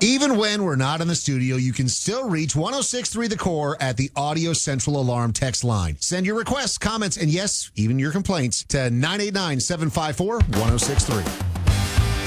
Even when we're not in the studio, you can still reach 106.3 The Core at the Audio Central Alarm text line. Send your requests, comments, and yes, even your complaints to 989-754-1063.